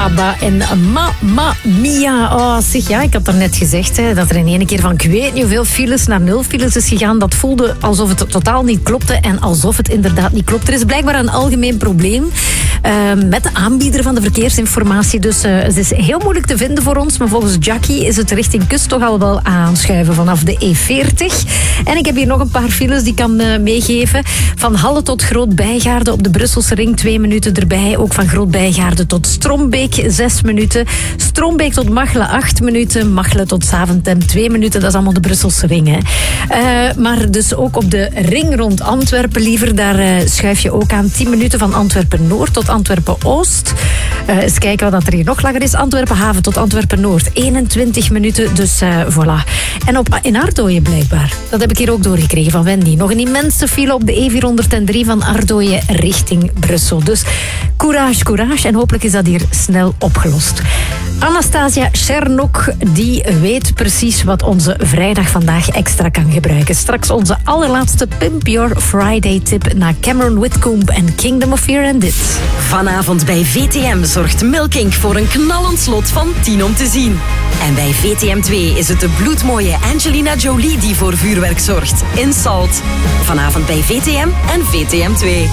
ABBA en Mamma Mia. Oh, zeg, ja, ik had er net gezegd dat er in één keer van ik weet niet hoeveel files naar 0 files is gegaan. Dat voelde alsof het totaal niet klopte en alsof het inderdaad niet klopt. Er is blijkbaar een algemeen probleem met de aanbieder van de verkeersinformatie. Dus het is heel moeilijk te vinden voor ons. Maar volgens Jackie is het richting kust toch al wel aanschuiven vanaf de E40. En ik heb hier nog een paar files die ik kan meegeven. Van Halle tot Groot-Bijgaarde op de Brusselse ring 2 minuten erbij. Ook van Groot-Bijgaarde tot Strombeek 6 minuten. Strombeek tot Machelen 8 minuten. Machelen tot Zaventem 2 minuten. Dat is allemaal de Brusselse ring. Hè. Maar dus ook op de ring rond Antwerpen liever. Daar schuif je ook aan 10 minuten van Antwerpen-Noord tot Antwerpen-Oost. Eens kijken wat er hier nog langer is. Antwerpen-Haven tot Antwerpen-Noord 21 minuten. Dus voilà. En in Ardooien blijkbaar. Dat heb ik hier ook doorgekregen van Wendy. Nog een immense file op de E403 van Ardooien richting Brussel. Dus courage, courage. En hopelijk is dat hier snel opgelost. Anastasia Chernok, die weet precies wat onze vrijdag vandaag extra kan gebruiken. Straks onze allerlaatste Pimp Your Friday tip naar Cameron Whitcomb en Kingdom of Fear and Dit. Vanavond bij VTM zorgt Milk Inc. voor een knallend slot van 10 om te zien. En bij VTM 2 is het de bloedmooie Angelina Jolie die voor vuurwerk zorgt. In Salt. Vanavond bij VTM en VTM 2.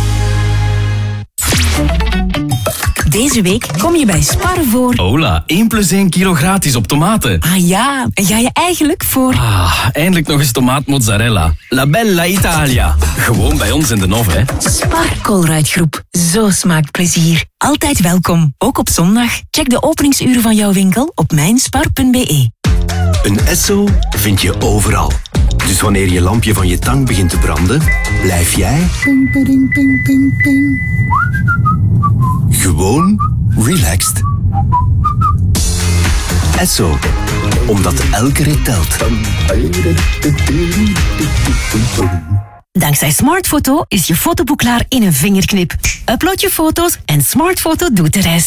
Deze week kom je bij Spar voor... Hola, 1 + 1 kilo gratis op tomaten. Ah ja, en ga je eigenlijk voor... Eindelijk nog eens tomaatmozzarella. La Bella Italia. Gewoon bij ons in de Nov, hè. Spar Colruyt-groep. Zo smaakt plezier. Altijd welkom, ook op zondag. Check de openingsuren van jouw winkel op mijnspar.be. Een Esso vind je overal. Dus wanneer je lampje van je tang begint te branden, blijf jij... gewoon relaxed. Esso. Omdat elke rit telt. Dankzij Smartfoto is je fotoboek klaar in een vingerknip. Upload je foto's en Smartfoto doet de rest.